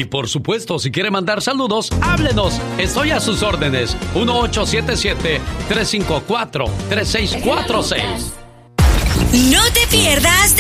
Y por supuesto, si quiere mandar saludos, háblenos. Estoy a sus órdenes. 1877-354-3646. No te pierdas